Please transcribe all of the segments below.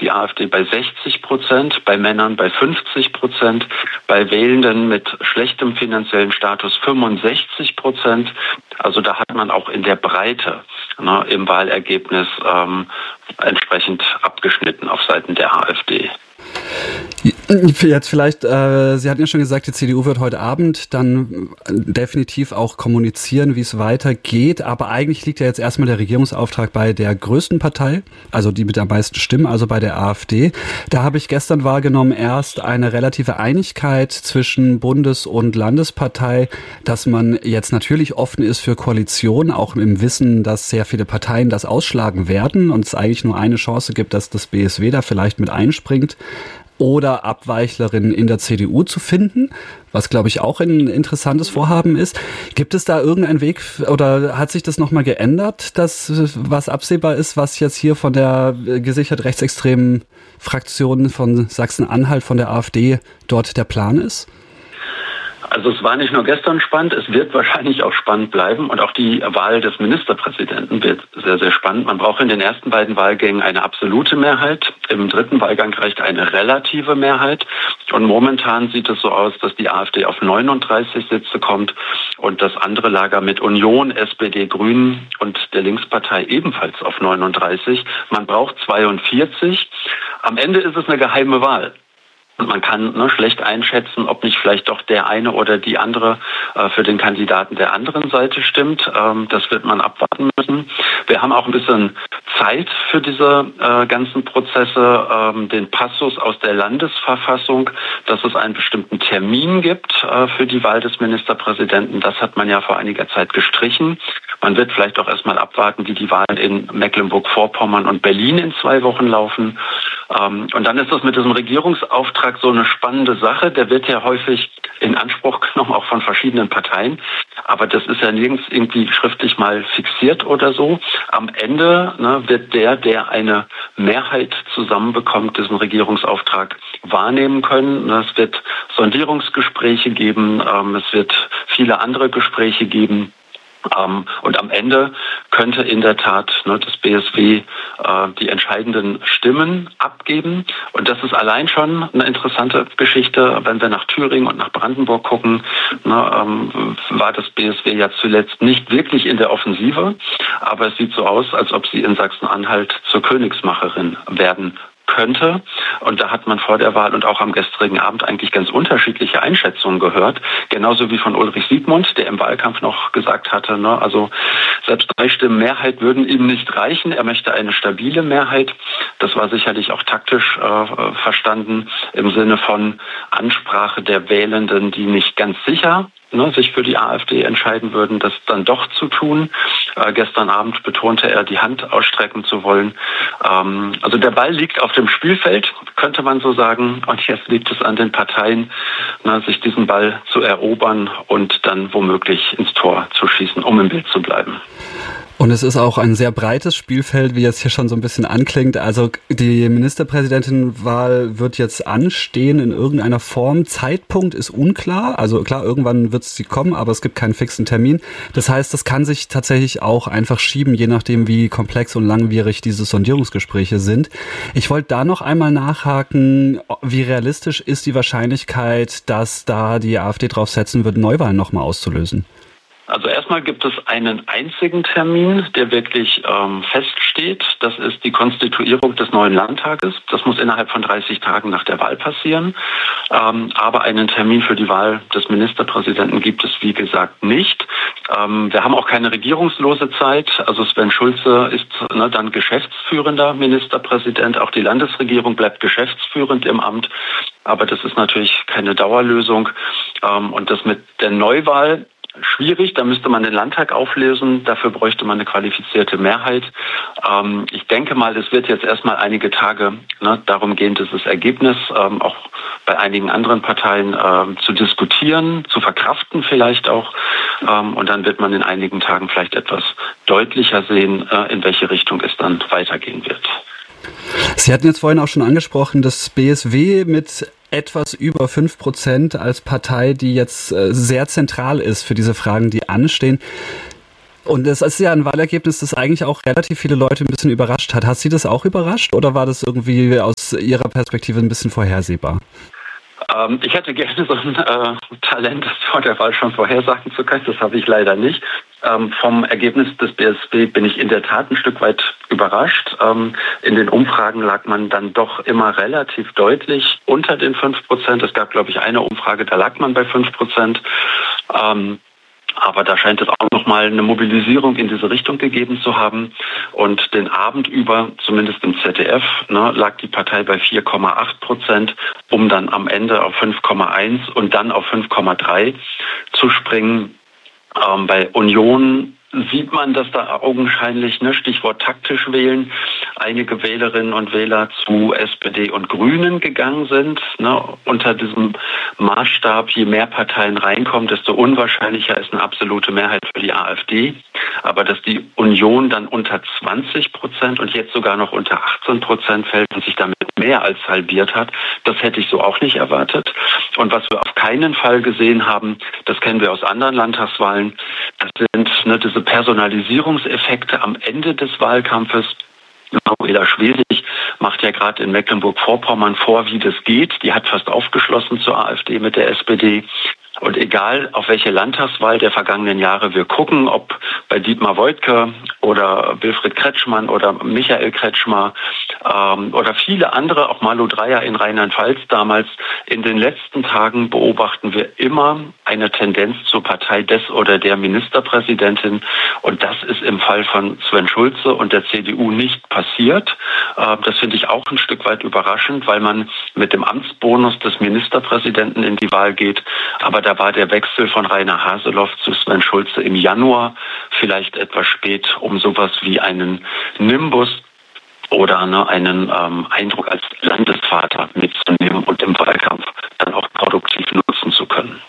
die AfD bei 60%, bei Männern bei 50%, bei Wählenden mit schlechtem finanziellen Status 65%. Also da hat man auch in der Breite im Wahlergebnis entsprechend abgeschnitten auf Seiten der AfD. Jetzt vielleicht, Sie hatten ja schon gesagt, die CDU wird heute Abend dann definitiv auch kommunizieren, wie es weitergeht. Aber eigentlich liegt ja jetzt erstmal der Regierungsauftrag bei der größten Partei, also die mit am meisten Stimmen, also bei der AfD. Da habe ich gestern wahrgenommen, erst eine relative Einigkeit zwischen Bundes- und Landespartei, dass man jetzt natürlich offen ist für Koalitionen, auch im Wissen, dass sehr viele Parteien das ausschlagen werden und es eigentlich nur eine Chance gibt, dass das BSW da vielleicht mit einspringt. Oder Abweichlerinnen in der CDU zu finden, was, glaube ich, auch ein interessantes Vorhaben ist. Gibt es da irgendeinen Weg oder hat sich das nochmal geändert, dass was absehbar ist, was jetzt hier von der gesichert rechtsextremen Fraktion von Sachsen-Anhalt, von der AfD, dort der Plan ist? Also es war nicht nur gestern spannend, es wird wahrscheinlich auch spannend bleiben und auch die Wahl des Ministerpräsidenten wird sehr, sehr spannend. Man braucht in den ersten beiden Wahlgängen eine absolute Mehrheit, im dritten Wahlgang reicht eine relative Mehrheit und momentan sieht es so aus, dass die AfD auf 39 Sitze kommt und das andere Lager mit Union, SPD, Grünen und der Linkspartei ebenfalls auf 39. Man braucht 42. Am Ende ist es eine geheime Wahl. Und man kann schlecht einschätzen, ob nicht vielleicht doch der eine oder die andere für den Kandidaten der anderen Seite stimmt. Das wird man abwarten müssen. Wir haben auch ein bisschen Zeit für diese ganzen Prozesse. Den Passus aus der Landesverfassung, dass es einen bestimmten Termin gibt für die Wahl des Ministerpräsidenten, das hat man ja vor einiger Zeit gestrichen. Man wird vielleicht auch erstmal abwarten, wie die Wahlen in Mecklenburg-Vorpommern und Berlin in 2 Wochen laufen. Und dann ist das mit diesem Regierungsauftrag so eine spannende Sache. Der wird ja häufig in Anspruch genommen, auch von verschiedenen Parteien. Aber das ist ja nirgends irgendwie schriftlich mal fixiert oder so. Am Ende wird der eine Mehrheit zusammenbekommt, diesen Regierungsauftrag wahrnehmen können. Es wird Sondierungsgespräche geben. Es wird viele andere Gespräche geben. Und am Ende könnte in der Tat das BSW die entscheidenden Stimmen abgeben. Und das ist allein schon eine interessante Geschichte. Wenn wir nach Thüringen und nach Brandenburg gucken, war das BSW ja zuletzt nicht wirklich in der Offensive. Aber es sieht so aus, als ob sie in Sachsen-Anhalt zur Königsmacherin werden könnte. Und da hat man vor der Wahl und auch am gestrigen Abend eigentlich ganz unterschiedliche Einschätzungen gehört. Genauso wie von Ulrich Siegmund, der im Wahlkampf noch gesagt hatte, also selbst 3 Stimmen Mehrheit würden ihm nicht reichen. Er möchte eine stabile Mehrheit. Das war sicherlich auch taktisch verstanden im Sinne von Ansprache der Wählenden, die nicht ganz sicher sich für die AfD entscheiden würden, das dann doch zu tun. Gestern Abend betonte er, die Hand ausstrecken zu wollen. Also der Ball liegt auf dem Spielfeld, könnte man so sagen. Und jetzt liegt es an den Parteien, sich diesen Ball zu erobern und dann womöglich ins Tor zu schießen, um im Bild zu bleiben. Und es ist auch ein sehr breites Spielfeld, wie es hier schon so ein bisschen anklingt. Also die Ministerpräsidentenwahl wird jetzt anstehen in irgendeiner Form. Zeitpunkt ist unklar. Also klar, irgendwann wird sie kommen, aber es gibt keinen fixen Termin. Das heißt, das kann sich tatsächlich auch einfach schieben, je nachdem, wie komplex und langwierig diese Sondierungsgespräche sind. Ich wollte da noch einmal nachhaken, wie realistisch ist die Wahrscheinlichkeit, dass da die AfD drauf setzen wird, Neuwahlen nochmal auszulösen? Also erstmal gibt es einen einzigen Termin, der wirklich feststeht. Das ist die Konstituierung des neuen Landtages. Das muss innerhalb von 30 Tagen nach der Wahl passieren. Aber einen Termin für die Wahl des Ministerpräsidenten gibt es, wie gesagt, nicht. Wir haben auch keine regierungslose Zeit. Also Sven Schulze ist dann geschäftsführender Ministerpräsident. Auch die Landesregierung bleibt geschäftsführend im Amt. Aber das ist natürlich keine Dauerlösung. Und das mit der Neuwahl schwierig, da müsste man den Landtag auflösen, dafür bräuchte man eine qualifizierte Mehrheit. Ich denke mal, es wird jetzt erstmal einige Tage darum gehen, dieses Ergebnis auch bei einigen anderen Parteien zu diskutieren, zu verkraften vielleicht auch. Und dann wird man in einigen Tagen vielleicht etwas deutlicher sehen, in welche Richtung es dann weitergehen wird. Sie hatten jetzt vorhin auch schon angesprochen, das BSW mit etwas über 5% als Partei, die jetzt sehr zentral ist für diese Fragen, die anstehen. Und es ist ja ein Wahlergebnis, das eigentlich auch relativ viele Leute ein bisschen überrascht hat. Hat Sie das auch überrascht oder war das irgendwie aus Ihrer Perspektive ein bisschen vorhersehbar? Ich hätte gerne so ein Talent, das vor der Wahl schon vorhersagen zu können. Das habe ich leider nicht. Vom Ergebnis des BSW bin ich in der Tat ein Stück weit überrascht. In den Umfragen lag man dann doch immer relativ deutlich unter den 5%. Es gab, glaube ich, eine Umfrage, da lag man bei 5%. Aber da scheint es auch nochmal eine Mobilisierung in diese Richtung gegeben zu haben. Und den Abend über, zumindest im ZDF, lag die Partei bei 4,8%, um dann am Ende auf 5,1 und dann auf 5,3 zu springen. Bei Union sieht man, dass da augenscheinlich, Stichwort taktisch wählen, einige Wählerinnen und Wähler zu SPD und Grünen gegangen sind. Unter diesem Maßstab, je mehr Parteien reinkommen, desto unwahrscheinlicher ist eine absolute Mehrheit für die AfD. Aber dass die Union dann unter 20% und jetzt sogar noch unter 18% fällt und sich damit mehr als halbiert hat, das hätte ich so auch nicht erwartet. Und was wir auf keinen Fall gesehen haben, das kennen wir aus anderen Landtagswahlen, das sind diese Personalisierungseffekte am Ende des Wahlkampfes. Manuela Schwesig macht ja gerade in Mecklenburg-Vorpommern vor, wie das geht. Die hat fast aufgeschlossen zur AfD mit der SPD. Und egal, auf welche Landtagswahl der vergangenen Jahre wir gucken, ob bei Dietmar Woidke oder Wilfried Kretschmann oder Michael Kretschmer oder viele andere, auch Malu Dreyer in Rheinland-Pfalz damals, in den letzten Tagen beobachten wir immer eine Tendenz zur Partei des oder der Ministerpräsidentin. Und das ist im Fall von Sven Schulze und der CDU nicht passiert. Das finde ich auch ein Stück weit überraschend, weil man mit dem Amtsbonus des Ministerpräsidenten in die Wahl geht. Aber da war der Wechsel von Rainer Haseloff zu Sven Schulze im Januar vielleicht etwas spät, um sowas wie einen Nimbus oder einen Eindruck als Landesvater mitzunehmen und im Wahlkampf dann auch produktiv nutzen zu können.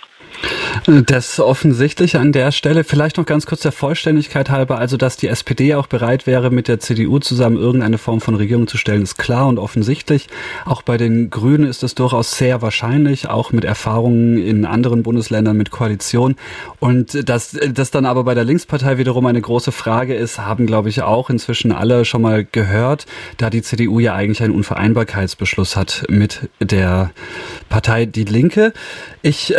Das Offensichtliche an der Stelle, vielleicht noch ganz kurz der Vollständigkeit halber, also dass die SPD auch bereit wäre, mit der CDU zusammen irgendeine Form von Regierung zu stellen, ist klar und offensichtlich. Auch bei den Grünen ist es durchaus sehr wahrscheinlich, auch mit Erfahrungen in anderen Bundesländern mit Koalition. Und dass das dann aber bei der Linkspartei wiederum eine große Frage ist, haben, glaube ich, auch inzwischen alle schon mal gehört, da die CDU ja eigentlich einen Unvereinbarkeitsbeschluss hat mit der Partei Die Linke. Ich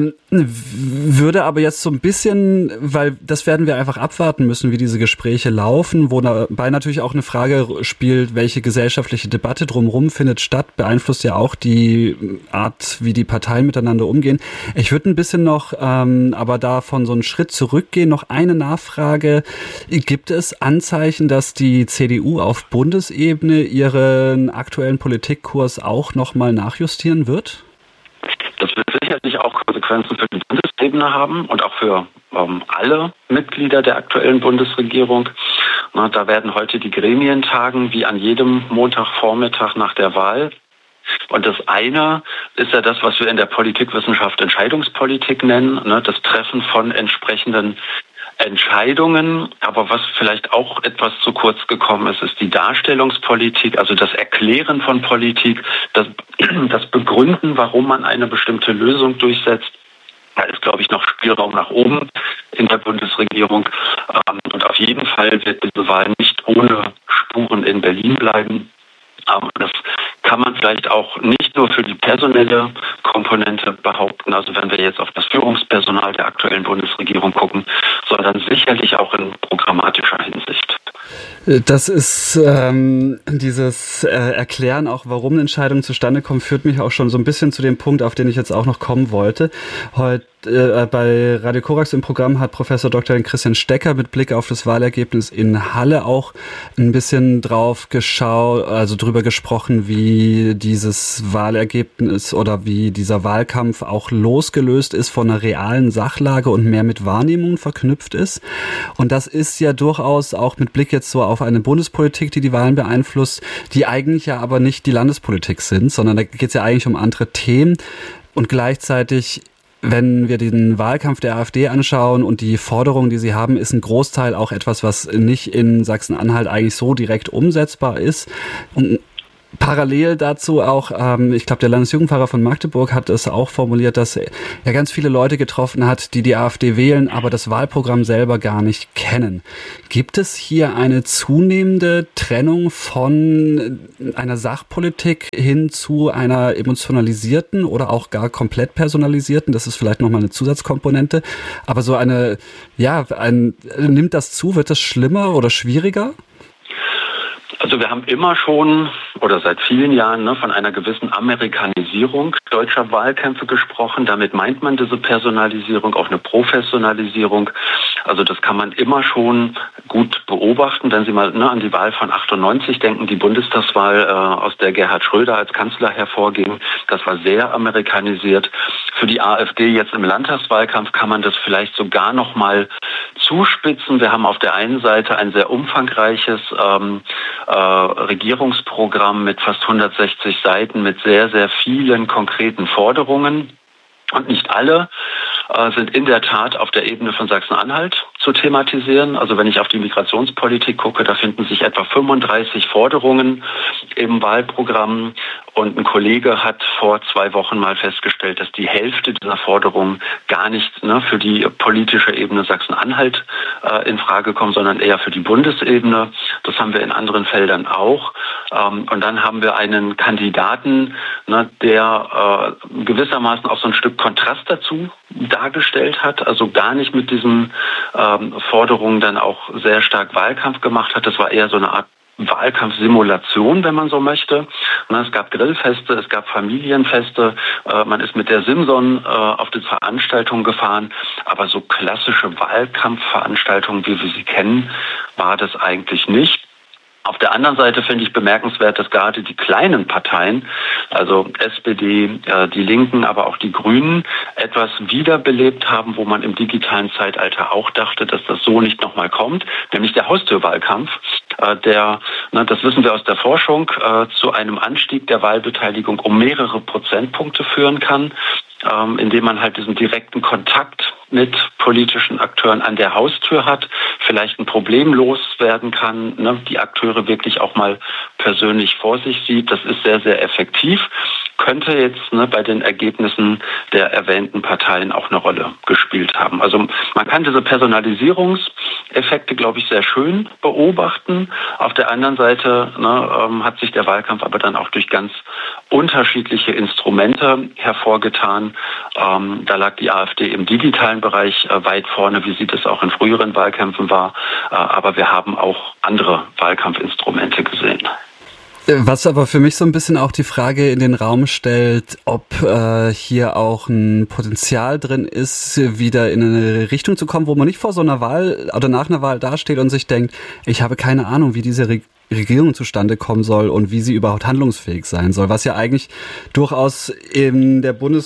würde aber jetzt so ein bisschen, weil das werden wir einfach abwarten müssen, wie diese Gespräche laufen, wobei natürlich auch eine Frage spielt, welche gesellschaftliche Debatte drumherum findet statt, beeinflusst ja auch die Art, wie die Parteien miteinander umgehen. Ich würde ein bisschen noch, aber davon so einen Schritt zurückgehen, noch eine Nachfrage. Gibt es Anzeichen, dass die CDU auf Bundesebene ihren aktuellen Politikkurs auch nochmal nachjustieren wird? Das wird sicherlich auch Konsequenzen für die Bundesebene haben und auch für alle Mitglieder der aktuellen Bundesregierung. Da werden heute die Gremien tagen, wie an jedem Montagvormittag nach der Wahl. Und das eine ist ja das, was wir in der Politikwissenschaft Entscheidungspolitik nennen, das Treffen von entsprechenden Entscheidungen, aber was vielleicht auch etwas zu kurz gekommen ist, ist die Darstellungspolitik, also das Erklären von Politik, das Begründen, warum man eine bestimmte Lösung durchsetzt. Da ist, glaube ich, noch Spielraum nach oben in der Bundesregierung. Und auf jeden Fall wird diese Wahl nicht ohne Spuren in Berlin bleiben. Das kann man vielleicht auch nicht nur für die personelle Komponente behaupten, also wenn wir jetzt auf das Führungspersonal der aktuellen Bundesregierung gucken, sondern sicherlich auch in programmatischer Hinsicht. Das ist dieses Erklären auch, warum Entscheidungen zustande kommen, führt mich auch schon so ein bisschen zu dem Punkt, auf den ich jetzt auch noch kommen wollte. Heute bei Radio Korax im Programm hat Professor Dr. Christian Stecker mit Blick auf das Wahlergebnis in Halle auch ein bisschen drauf geschaut, also drüber gesprochen, wie dieses Wahlergebnis oder wie dieser Wahlkampf auch losgelöst ist von einer realen Sachlage und mehr mit Wahrnehmungen verknüpft ist. Und das ist ja durchaus auch mit Blick jetzt so auf eine Bundespolitik, die die Wahlen beeinflusst, die eigentlich ja aber nicht die Landespolitik sind, sondern da geht es ja eigentlich um andere Themen. Und gleichzeitig, wenn wir den Wahlkampf der AfD anschauen und die Forderungen, die sie haben, ist ein Großteil auch etwas, was nicht in Sachsen-Anhalt eigentlich so direkt umsetzbar ist. Und Parallel dazu auch, ich glaube, der Landesjugendpfarrer von Magdeburg hat es auch formuliert, dass er ganz viele Leute getroffen hat, die AfD wählen, aber das Wahlprogramm selber gar nicht kennen. Gibt es hier eine zunehmende Trennung von einer Sachpolitik hin zu einer emotionalisierten oder auch gar komplett personalisierten? Das ist vielleicht nochmal eine Zusatzkomponente. Aber so nimmt das zu? Wird das schlimmer oder schwieriger? Also wir haben immer schon oder seit vielen Jahren von einer gewissen Amerikanisierung deutscher Wahlkämpfe gesprochen. Damit meint man diese Personalisierung, auch eine Professionalisierung. Also das kann man immer schon gut beobachten. Wenn Sie mal an die Wahl von 98 denken, die Bundestagswahl, aus der Gerhard Schröder als Kanzler hervorging, das war sehr amerikanisiert. Für die AfD jetzt im Landtagswahlkampf kann man das vielleicht sogar noch mal zuspitzen. Wir haben auf der einen Seite ein sehr umfangreiches Regierungsprogramm mit fast 160 Seiten mit sehr, sehr vielen konkreten Forderungen. Und nicht alle sind in der Tat auf der Ebene von Sachsen-Anhalt zu thematisieren. Also wenn ich auf die Migrationspolitik gucke, da finden sich etwa 35 Forderungen im Wahlprogramm. Und ein Kollege hat vor 2 Wochen mal festgestellt, dass die Hälfte dieser Forderungen gar nicht für die politische Ebene Sachsen-Anhalt in Frage kommen, sondern eher für die Bundesebene. Das haben wir in anderen Feldern auch. Und dann haben wir einen Kandidaten, der gewissermaßen auch so ein Stück Kontrast dazu dargestellt hat, also gar nicht mit diesen Forderungen dann auch sehr stark Wahlkampf gemacht hat. Das war eher so eine Art Wahlkampfsimulation, wenn man so möchte. Es gab Grillfeste, es gab Familienfeste, man ist mit der Simson auf die Veranstaltung gefahren, aber so klassische Wahlkampfveranstaltungen, wie wir sie kennen, war das eigentlich nicht. Auf der anderen Seite finde ich bemerkenswert, dass gerade die kleinen Parteien, also SPD, die Linken, aber auch die Grünen, etwas wiederbelebt haben, wo man im digitalen Zeitalter auch dachte, dass das so nicht nochmal kommt, nämlich der Haustürwahlkampf, der, das wissen wir aus der Forschung, zu einem Anstieg der Wahlbeteiligung um mehrere Prozentpunkte führen kann, indem man halt diesen direkten Kontakt mit politischen Akteuren an der Haustür hat, vielleicht ein Problem loswerden kann, die Akteure wirklich auch mal persönlich vor sich sieht. Das ist sehr, sehr effektiv. Könnte jetzt bei den Ergebnissen der erwähnten Parteien auch eine Rolle gespielt haben. Also man kann diese Personalisierungseffekte, glaube ich, sehr schön beobachten. Auf der anderen Seite hat sich der Wahlkampf aber dann auch durch ganz unterschiedliche Instrumente hervorgetan. Da lag die AfD im digitalen Bereich weit vorne, wie sie das auch in früheren Wahlkämpfen war. Aber wir haben auch andere Wahlkampfinstrumente gesehen. Was aber für mich so ein bisschen auch die Frage in den Raum stellt, ob hier auch ein Potenzial drin ist, wieder in eine Richtung zu kommen, wo man nicht vor so einer Wahl oder nach einer Wahl dasteht und sich denkt, ich habe keine Ahnung, wie diese Regierung zustande kommen soll und wie sie überhaupt handlungsfähig sein soll, was ja eigentlich durchaus in der in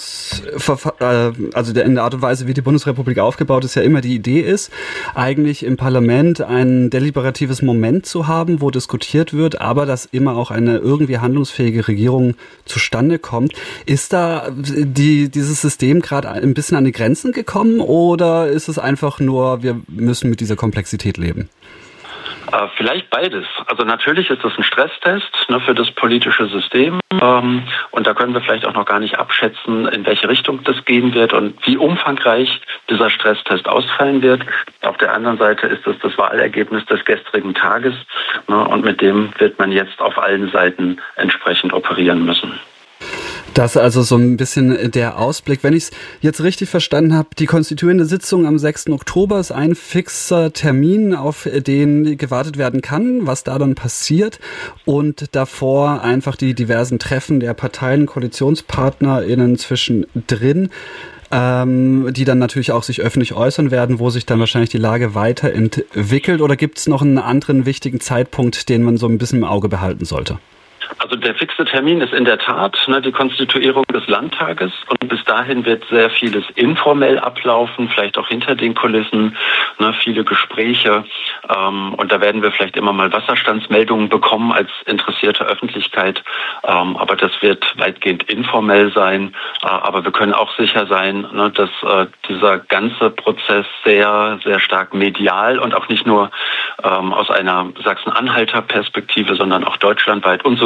der Art und Weise, wie die Bundesrepublik aufgebaut ist, ja immer die Idee ist, eigentlich im Parlament ein deliberatives Moment zu haben, wo diskutiert wird, aber dass immer auch eine irgendwie handlungsfähige Regierung zustande kommt. Ist da dieses System gerade ein bisschen an die Grenzen gekommen oder ist es einfach nur, wir müssen mit dieser Komplexität leben? Vielleicht beides. Also natürlich ist das ein Stresstest für das politische System und da können wir vielleicht auch noch gar nicht abschätzen, in welche Richtung das gehen wird und wie umfangreich dieser Stresstest ausfallen wird. Auf der anderen Seite ist das Wahlergebnis des gestrigen Tages und mit dem wird man jetzt auf allen Seiten entsprechend operieren müssen. Das ist also so ein bisschen der Ausblick. Wenn ich es jetzt richtig verstanden habe, die konstituierende Sitzung am 6. Oktober ist ein fixer Termin, auf den gewartet werden kann, was da dann passiert. Und davor einfach die diversen Treffen der Parteien, KoalitionspartnerInnen zwischendrin, die dann natürlich auch sich öffentlich äußern werden, wo sich dann wahrscheinlich die Lage weiterentwickelt. Oder gibt es noch einen anderen wichtigen Zeitpunkt, den man so ein bisschen im Auge behalten sollte? Also der fixe Termin ist in der Tat die Konstituierung des Landtages und bis dahin wird sehr vieles informell ablaufen, vielleicht auch hinter den Kulissen, viele Gespräche und da werden wir vielleicht immer mal Wasserstandsmeldungen bekommen als interessierte Öffentlichkeit, aber das wird weitgehend informell sein, aber wir können auch sicher sein, dass dieser ganze Prozess sehr, sehr stark medial und auch nicht nur aus einer Sachsen-Anhalter Perspektive, sondern auch deutschlandweit und sogar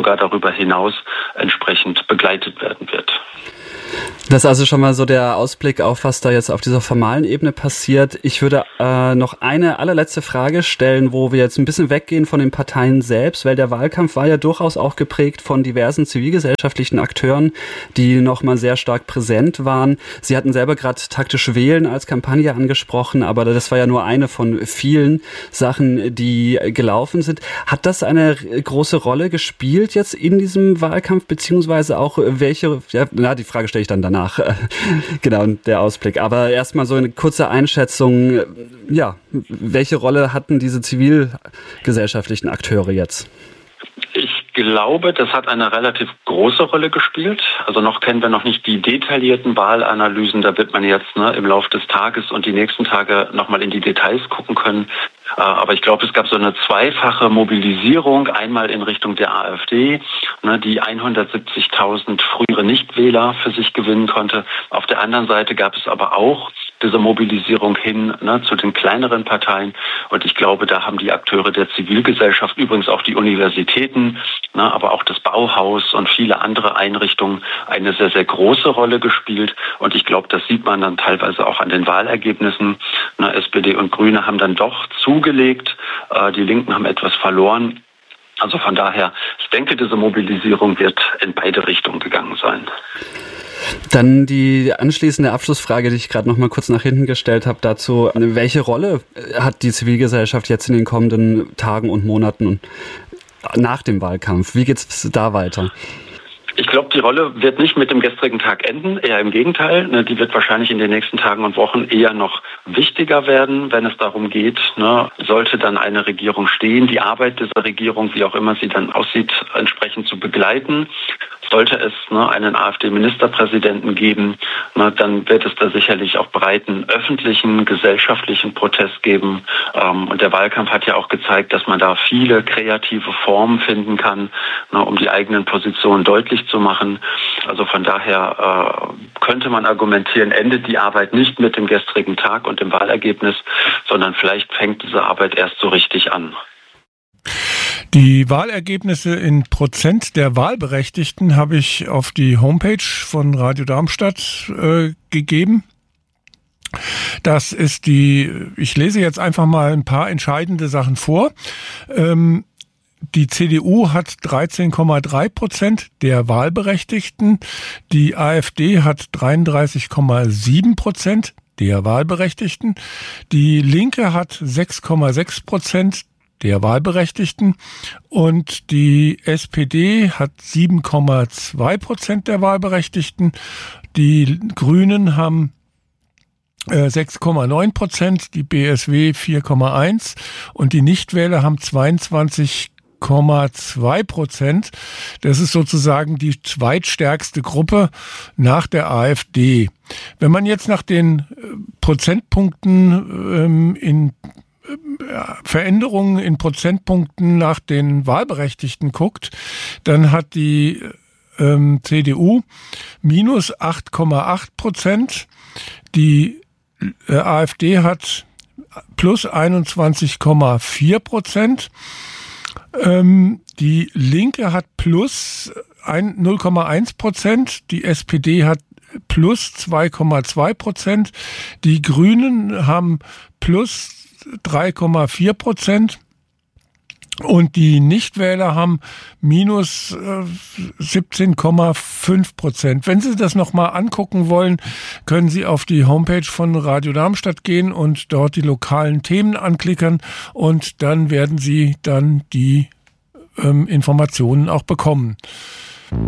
sogar darüber hinaus entsprechend begleitet werden wird. Das ist also schon mal so der Ausblick auf, was da jetzt auf dieser formalen Ebene passiert. Ich würde noch eine allerletzte Frage stellen, wo wir jetzt ein bisschen weggehen von den Parteien selbst, weil der Wahlkampf war ja durchaus auch geprägt von diversen zivilgesellschaftlichen Akteuren, die nochmal sehr stark präsent waren. Sie hatten selber gerade taktisch Wählen als Kampagne angesprochen, aber das war ja nur eine von vielen Sachen, die gelaufen sind. Hat das eine große Rolle gespielt jetzt in diesem Wahlkampf, beziehungsweise auch welche, die Frage stelle ich dann danach. Genau, der Ausblick. Aber erstmal so eine kurze Einschätzung, welche Rolle hatten diese zivilgesellschaftlichen Akteure jetzt? Ich glaube, das hat eine relativ große Rolle gespielt. Also noch kennen wir noch nicht die detaillierten Wahlanalysen. Da wird man jetzt im Laufe des Tages und die nächsten Tage nochmal in die Details gucken können. Aber ich glaube, es gab so eine zweifache Mobilisierung, einmal in Richtung der AfD, die 170.000 frühere Nichtwähler für sich gewinnen konnte. Auf der anderen Seite gab es aber auch diese Mobilisierung hin zu den kleineren Parteien. Und ich glaube, da haben die Akteure der Zivilgesellschaft, übrigens auch die Universitäten, aber auch das Bauhaus und viele andere Einrichtungen eine sehr, sehr große Rolle gespielt. Und ich glaube, das sieht man dann teilweise auch an den Wahlergebnissen. SPD und Grüne haben dann doch zugelegt. Die Linken haben etwas verloren. Also von daher, ich denke, diese Mobilisierung wird in beide Richtungen gegangen sein. Dann die anschließende Abschlussfrage, die ich gerade noch mal kurz nach hinten gestellt habe dazu. Welche Rolle hat die Zivilgesellschaft jetzt in den kommenden Tagen und Monaten nach dem Wahlkampf? Wie geht es da weiter? Ich glaube, die Rolle wird nicht mit dem gestrigen Tag enden, eher im Gegenteil. Die wird wahrscheinlich in den nächsten Tagen und Wochen eher noch wichtiger werden, wenn es darum geht, sollte dann eine Regierung stehen, die Arbeit dieser Regierung, wie auch immer sie dann aussieht, entsprechend zu begleiten. Sollte es einen AfD-Ministerpräsidenten geben, dann wird es da sicherlich auch breiten öffentlichen, gesellschaftlichen Protest geben. Und der Wahlkampf hat ja auch gezeigt, dass man da viele kreative Formen finden kann, um die eigenen Positionen deutlich zu machen. Also von daher könnte man argumentieren, endet die Arbeit nicht mit dem gestrigen Tag und dem Wahlergebnis, sondern vielleicht fängt diese Arbeit erst so richtig an. Die Wahlergebnisse in Prozent der Wahlberechtigten habe ich auf die Homepage von Radio Darmstadt gegeben. Das ist ich lese jetzt einfach mal ein paar entscheidende Sachen vor. Die CDU hat 13,3% der Wahlberechtigten. Die AfD hat 33,7% der Wahlberechtigten. Die Linke hat 6,6% der Wahlberechtigten und die SPD hat 7,2% der Wahlberechtigten. Die Grünen haben 6,9%, die BSW 4,1% und die Nichtwähler haben 22,2%. Das ist sozusagen die zweitstärkste Gruppe nach der AfD. Wenn man jetzt nach den Prozentpunkten Veränderungen in Prozentpunkten nach den Wahlberechtigten guckt, dann hat die CDU minus 8,8%, die AfD hat plus 21,4%, die Linke hat plus 0,1%, die SPD hat plus 2,2%, die Grünen haben plus 3,4% und die Nichtwähler haben minus 17,5%. Wenn Sie das nochmal angucken wollen, können Sie auf die Homepage von Radio Darmstadt gehen und dort die lokalen Themen anklickern und dann werden Sie dann die Informationen auch bekommen.